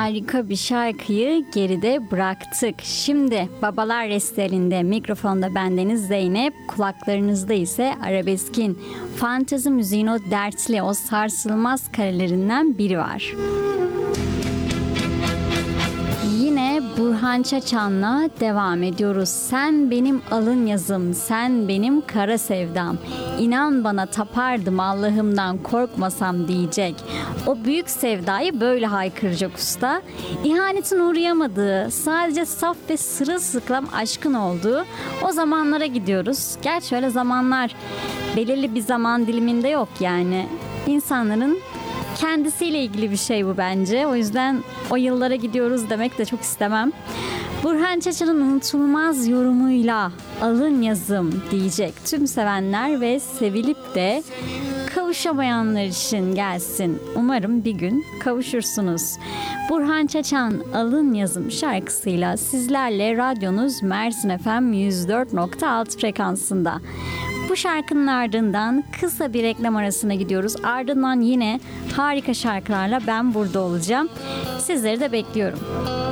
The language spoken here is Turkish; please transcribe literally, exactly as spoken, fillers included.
Harika bir şarkıyı geride bıraktık. Şimdi Babalar Resteli'nde mikrofonda bendeniz Zeynep, kulaklarınızda ise arabeskin, fantezi müziğin o dertli, o sarsılmaz karelerinden biri var. Yine Burhan Çaçan'la devam ediyoruz. Sen benim alın yazım, sen benim kara sevdam. İnan bana tapardım Allah'ımdan korkmasam diyecek. O büyük sevdayı böyle haykıracak usta. İhanetin uğrayamadığı, sadece saf ve sırılsıklam aşkın olduğu o zamanlara gidiyoruz. Gerçi öyle zamanlar belirli bir zaman diliminde yok yani. İnsanların kendisiyle ilgili bir şey bu bence. O yüzden o yıllara gidiyoruz demek de çok istemem. Burhan Çaçan'ın unutulmaz yorumuyla alın yazım diyecek tüm sevenler ve sevilip de kavuşamayanlar için gelsin. Umarım bir gün kavuşursunuz. Burhan Çaçan alın yazım şarkısıyla sizlerle radyonuz Mersin F M yüz dört nokta altı frekansında. Bu şarkının ardından kısa bir reklam arasına gidiyoruz. Ardından yine harika şarkılarla ben burada olacağım. Sizleri de bekliyorum.